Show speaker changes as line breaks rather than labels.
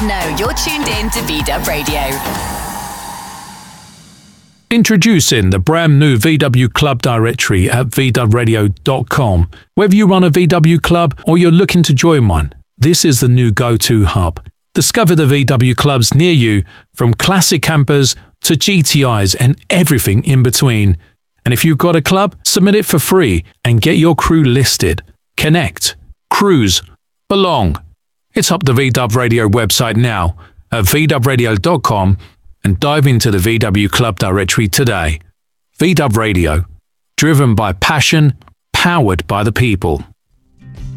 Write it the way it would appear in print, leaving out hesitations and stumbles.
know you're tuned in to VW Radio.
Introducing the brand new VW Club directory at VWradio.com. Whether you run a VW club or you're looking to join one, this is the new go-to hub. Discover the VW clubs near you, from classic campers to GTIs and everything in between. And if you've got a club, submit it for free and get your crew listed. Connect, cruise, belong. It's up the VW Radio website now at VWradio.com and dive into the VW Club directory today. VW Radio, driven by passion, powered by the people.